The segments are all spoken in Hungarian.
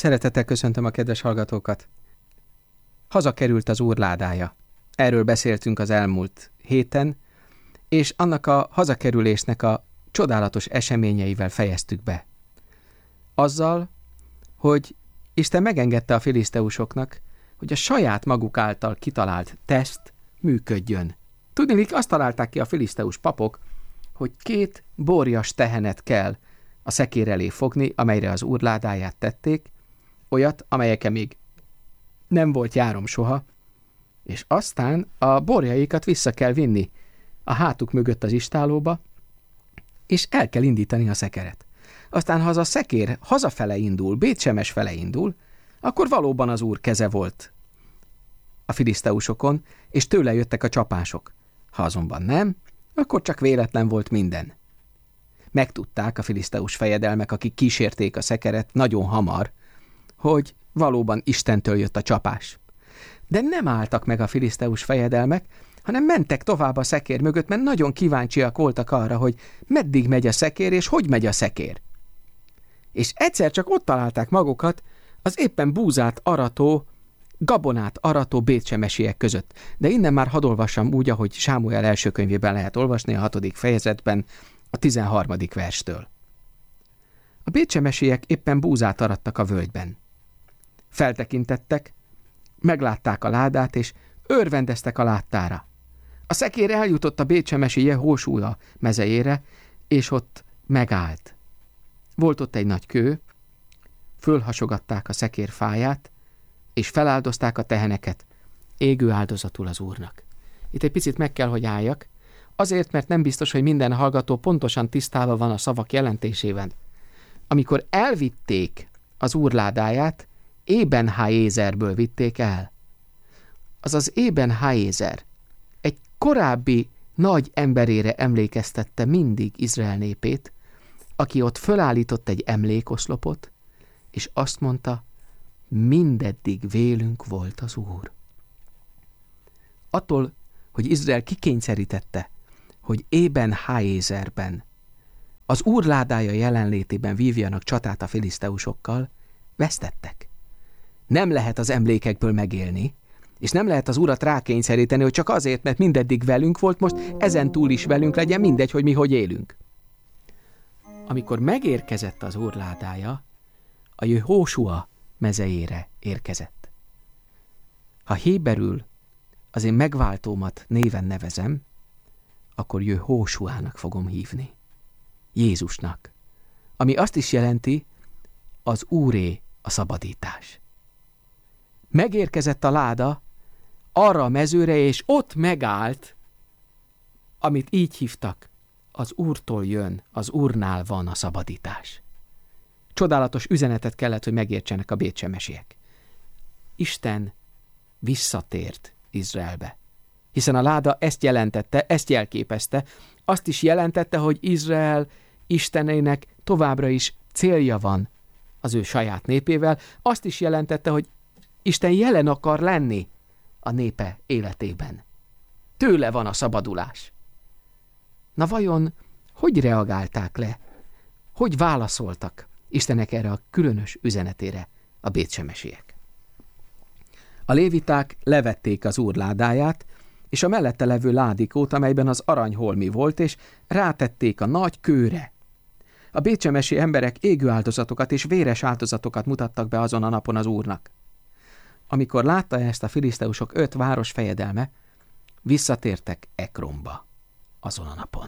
Szeretettel köszöntöm a kedves hallgatókat. Hazakerült az Úr ládája. Erről beszéltünk az elmúlt héten, és annak a hazakerülésnek a csodálatos eseményeivel fejeztük be. Azzal, hogy Isten megengedte a filiszteusoknak, hogy a saját maguk által kitalált teszt működjön. Tudniillik, azt találták ki a filiszteus papok, hogy 2 borjas tehenet kell a szekér elé fogni, amelyre az Úr ládáját tették, olyat, amelyeken még nem volt járom soha, és aztán a borjaikat vissza kell vinni a hátuk mögött az istállóba, és el kell indítani a szekeret. Aztán, ha az a szekér hazafele indul, Bétsemes fele indul, akkor valóban az Úr keze volt a filiszteusokon, és tőle jöttek a csapások. Ha azonban nem, akkor csak véletlen volt minden. Megtudták a filiszteus fejedelmek, akik kísérték a szekeret nagyon hamar, hogy valóban Istentől jött a csapás. De nem álltak meg a filiszteus fejedelmek, hanem mentek tovább a szekér mögött, mert nagyon kíváncsiak voltak arra, hogy meddig megy a szekér, és hogy megy a szekér. És egyszer csak ott találták magukat az éppen búzát arató, gabonát arató bétsemesiek között. De innen már hadd olvassam úgy, ahogy Sámuel első könyvében lehet olvasni, a 6. fejezetben, a 13. verstől. A bétsemesiek éppen búzát arattak a völgyben. Feltekintettek, meglátták a ládát, és örvendeztek a láttára. A szekér eljutott a bétsemesi Jehósúa mezejére, és ott megállt. Volt ott egy nagy kő, fölhasogatták a szekér fáját, és feláldozták a teheneket, égő áldozatul az Úrnak. Itt egy picit meg kell, hogy álljak, azért, mert nem biztos, hogy minden hallgató pontosan tisztában van a szavak jelentésében. Amikor elvitték az Úr ládáját, Ébenháézerből vitték el. Azaz Ébenháézer egy korábbi nagy emberére emlékeztette mindig Izrael népét, aki ott fölállított egy emlékoszlopot, és azt mondta, mindeddig vélünk volt az Úr. Attól, hogy Izrael kikényszerítette, hogy Ébenháézerben az Úr ládája jelenlétében vívjanak csatát a filiszteusokkal, vesztettek. Nem lehet az emlékekből megélni, és nem lehet az Urat rákényszeríteni, hogy csak azért, mert mindeddig velünk volt, most ezen túl is velünk legyen, mindegy, hogy mi hogy élünk. Amikor megérkezett az Úr ládája, a Jehósua mezejére érkezett. Ha héberül az én megváltómat néven nevezem, akkor Jehósuának fogom hívni. Jézusnak. Ami azt is jelenti, az Úré a szabadítás. Megérkezett a láda arra a mezőre, és ott megállt, amit így hívtak, az Úrtól jön, az Úrnál van a szabadítás. Csodálatos üzenetet kellett, hogy megértsenek a bétsemesiek. Isten visszatért Izraelbe. Hiszen a láda ezt jelentette, ezt jelképezte, azt is jelentette, hogy Izrael Istenének továbbra is célja van az ő saját népével, azt is jelentette, hogy Isten jelen akar lenni a népe életében. Tőle van a szabadulás. Na vajon hogy reagálták le? Hogy válaszoltak Istenek erre a különös üzenetére a bétsemesiek? A léviták levették az Úr ládáját, és a mellette levő ládikót, amelyben az aranyholmi volt, és rátették a nagy kőre. A bétsemesi emberek égő áldozatokat és véres áldozatokat mutattak be azon a napon az Úrnak. Amikor látta ezt a filiszteusok 5 város fejedelme, visszatértek Ekronba azon a napon.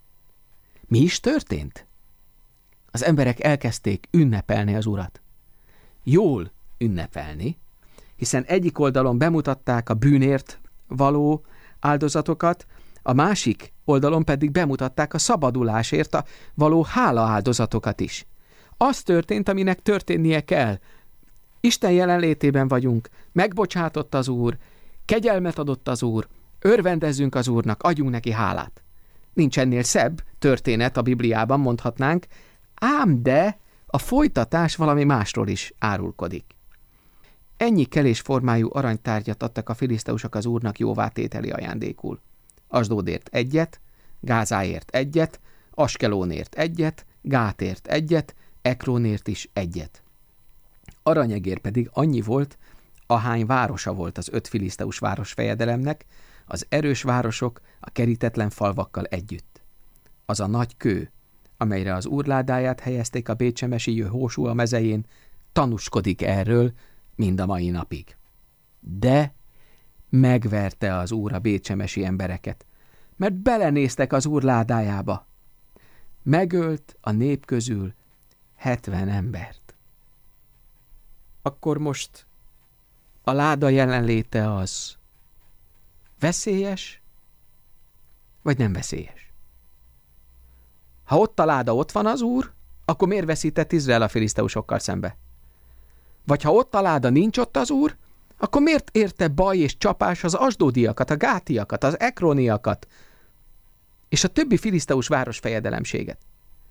Mi is történt? Az emberek elkezdték ünnepelni az Urat. Jól ünnepelni, hiszen egyik oldalon bemutatták a bűnért való áldozatokat, a másik oldalon pedig bemutatták a szabadulásért a való hála áldozatokat is. Az történt, aminek történnie kell. Isten jelenlétében vagyunk, megbocsátott az Úr, kegyelmet adott az Úr, örvendezzünk az Úrnak, adjunk neki hálát. Nincs ennél szebb történet a Bibliában, mondhatnánk, ám de a folytatás valami másról is árulkodik. Ennyi kelésformájú aranytárgyat adtak a filiszteusok az Úrnak jóvátételi ajándékul. Asdódért 1, Gázáért 1, Askelónért 1, Gátért 1, Ekrónért is 1. aranyegér pedig annyi volt, ahány városa volt az 5 filiszteus városfejedelemnek, az erős városok a kerítetlen falvakkal együtt. Az a nagy kő, amelyre az úr ládáját helyezték a bécsemesi Jehósua mezején, tanúskodik erről mind a mai napig. De megverte az úr a bécsemesi embereket, mert belenéztek az úr ládájába. Megölt a nép közül 70 embert. Akkor most a láda jelenléte az veszélyes, vagy nem veszélyes? Ha ott a láda, ott van az úr, akkor miért veszített Izrael a filiszteusokkal szembe? Vagy ha ott a láda, nincs ott az úr, akkor miért érte baj és csapás az asdódiakat, a gátiakat, az ekroniakat, és a többi filiszteus városfejedelemséget?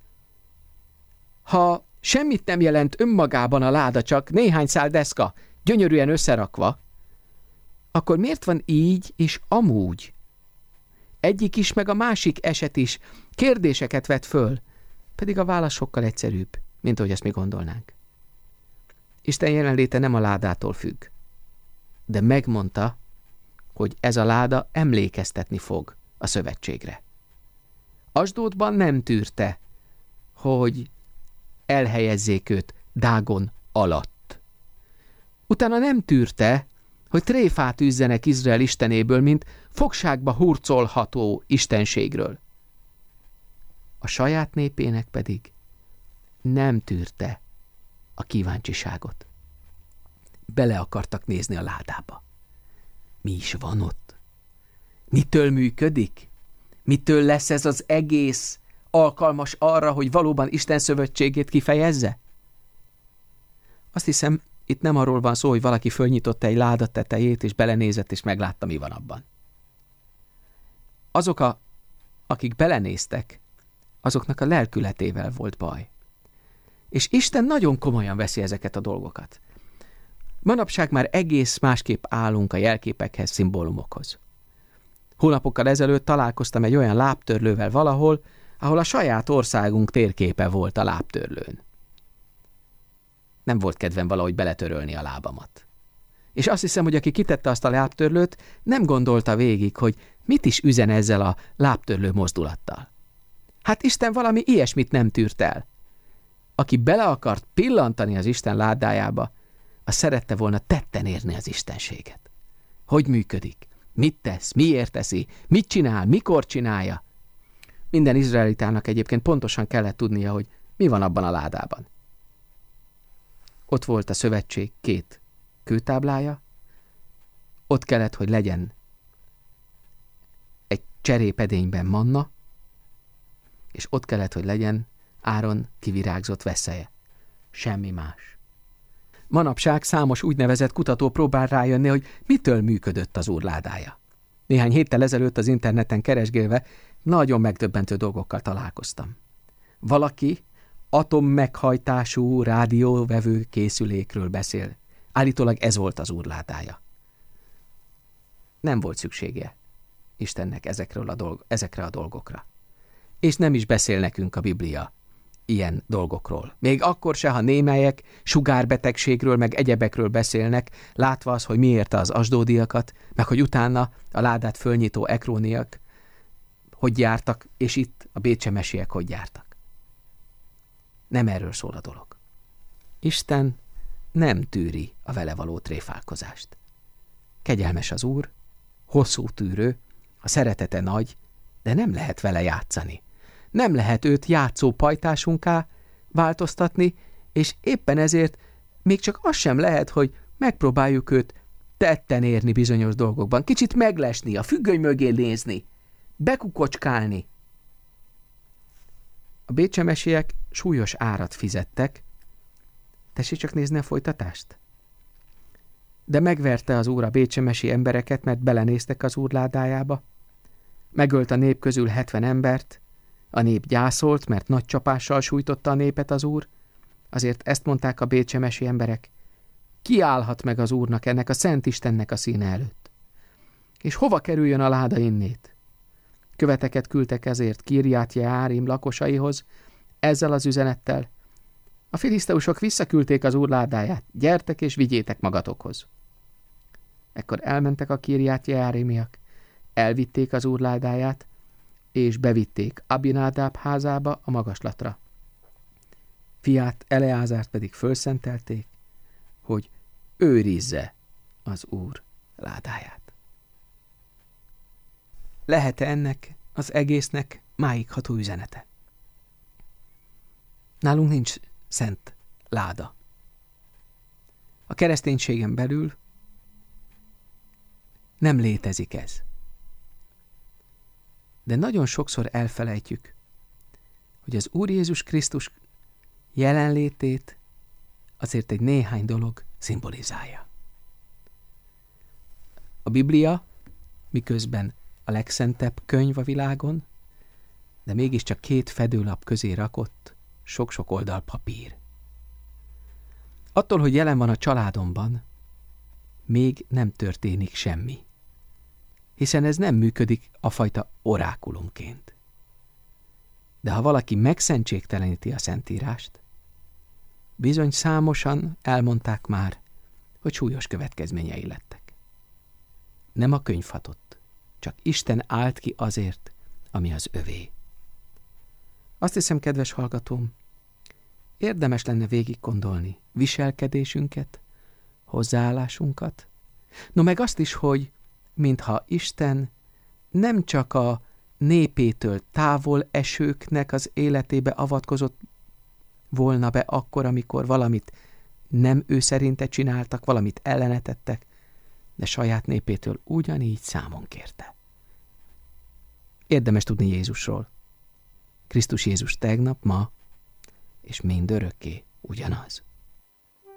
Ha semmit nem jelent önmagában a láda, csak néhány szál deszka, gyönyörűen összerakva, akkor miért van így és amúgy? Egyik is, meg a másik eset is kérdéseket vet föl, pedig a válasz sokkal egyszerűbb, mint ahogy ezt mi gondolnánk. Isten jelenléte nem a ládától függ, de megmondta, hogy ez a láda emlékeztetni fog a szövetségre. Asdódban nem tűrte, hogy elhelyezzék őt Dágon alatt. Utána nem tűrte, hogy tréfát üzzenek Izrael istenéből, mint fogságba hurcolható istenségről. A saját népének pedig nem tűrte a kíváncsiságot. Bele akartak nézni a ládába. Mi is van ott? Mitől működik? Mitől lesz ez az egész alkalmas arra, hogy valóban Isten szövetségét kifejezze? Azt hiszem, itt nem arról van szó, hogy valaki fölnyitotta egy láda tetejét, és belenézett, és meglátta, mi van abban. Azok, akik belenéztek, azoknak a lelkületével volt baj. És Isten nagyon komolyan veszi ezeket a dolgokat. Manapság már egész másképp állunk a jelképekhez, szimbólumokhoz. Hónapokkal ezelőtt találkoztam egy olyan lábtörlővel valahol, ahol a saját országunk térképe volt a lábtörlőn. Nem volt kedvem valahogy beletörölni a lábamat. És azt hiszem, hogy aki kitette azt a lábtörlőt, nem gondolta végig, hogy mit is üzen ezzel a lábtörlő mozdulattal. Hát Isten valami ilyesmit nem tűrt el. Aki bele akart pillantani az Isten ládájába, az szerette volna tetten érni az istenséget. Hogy működik? Mit tesz? Miért teszi? Mit csinál? Mikor csinálja? Minden izraelitának egyébként pontosan kellett tudnia, hogy mi van abban a ládában. Ott volt a szövetség 2 kőtáblája, ott kellett, hogy legyen egy cserépedényben manna, és ott kellett, hogy legyen Áron kivirágzott veszeje. Semmi más. Manapság számos úgynevezett kutató próbál rájönni, hogy mitől működött az úr ládája. Néhány héttel ezelőtt az interneten keresgélve nagyon megdöbbentő dolgokkal találkoztam. Valaki atommeghajtású rádióvevő készülékről beszél. Állítólag ez volt az úr ládája. Nem volt szüksége Istennek ezekre a dolgokra. És nem is beszél nekünk a Biblia ilyen dolgokról. Még akkor se, ha némelyek sugárbetegségről meg egyebekről beszélnek, látva az, hogy miért az asdódiakat, meg hogy utána a ládát fölnyitó ekróniak hogy jártak, és itt a bécsemesiek hogy jártak. Nem erről szól a dolog. Isten nem tűri a vele való tréfálkozást. Kegyelmes az Úr, hosszú tűrő, a szeretete nagy, de nem lehet vele játszani. Nem lehet őt játszó pajtásunká változtatni, és éppen ezért még csak az sem lehet, hogy megpróbáljuk őt tetten érni bizonyos dolgokban, kicsit meglesni, a függöny mögé nézni, bekukocskálni. A bécsemesiek súlyos árat fizettek. Tessék csak nézni a folytatást. De megverte az Úr a bécsemesi embereket, mert belenéztek az Úr ládájába. Megölt a nép közül 70 embert, a nép gyászolt, mert nagy csapással sújtotta a népet az Úr. Azért ezt mondták a bécsemesi emberek. Kiállhat meg az Úrnak, ennek a Szent Istennek a színe előtt. És hova kerüljön a láda innét? Követeket küldtek ezért Kirját Jeárim lakosaihoz, ezzel az üzenettel: A filiszteusok visszaküldték az Úr ládáját, gyertek és vigyétek magatokhoz. Ekkor elmentek a Kirját Jeárimiak, elvitték az Úr ládáját, és bevitték Abinádáb házába a magaslatra. Fiát Eleázárt pedig fölszentelték, hogy őrizze az Úr ládáját. Lehet-e ennek az egésznek máig ható üzenete? Nálunk nincs szent láda. A kereszténységen belül nem létezik ez. De nagyon sokszor elfelejtjük, hogy az Úr Jézus Krisztus jelenlétét azért egy néhány dolog szimbolizálja. A Biblia, miközben a legszentebb könyv a világon, de mégiscsak 2 fedőlap közé rakott sok-sok oldal papír. Attól, hogy jelen van a családomban, még nem történik semmi, hiszen ez nem működik a fajta orákulumként. De ha valaki megszentségteleníti a Szentírást, bizony számosan elmondták már, hogy súlyos következményei lettek. Nem a könyv hatott, csak Isten állt ki azért, ami az övé. Azt hiszem, kedves hallgatóm, érdemes lenne végig gondolni viselkedésünket, hozzáállásunkat, no meg azt is, hogy mintha Isten nem csak a népétől távol esőknek az életébe avatkozott volna be akkor, amikor valamit nem ő szerinte csináltak, valamit ellene tettek, de saját népétől ugyanígy számon kérte. Érdemes tudni Jézusról. Krisztus Jézus tegnap, ma és mindörökké ugyanaz.